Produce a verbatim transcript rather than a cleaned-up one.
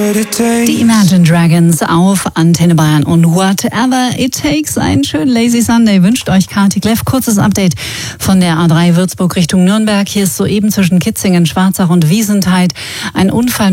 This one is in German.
Die Imagine Dragons auf Antenne Bayern und Whatever It Takes. Einen schönen Lazy Sunday wünscht euch Kati Kleff. Kurzes Update von der A drei Würzburg Richtung Nürnberg. Hier ist soeben zwischen Kitzingen, Schwarzach und Wiesenthal ein Unfall